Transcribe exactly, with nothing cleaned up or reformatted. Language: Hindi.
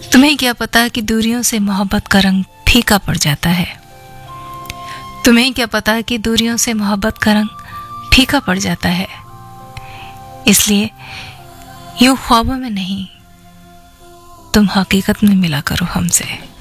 तुम्हें क्या पता कि दूरियों से मोहब्बत का रंग फीका पड़ जाता है। तुम्हें क्या पता कि दूरियों से मोहब्बत का रंग फीका पड़ जाता है। इसलिए यूं ख्वाबों में नहीं, तुम हकीकत में मिला करो हमसे।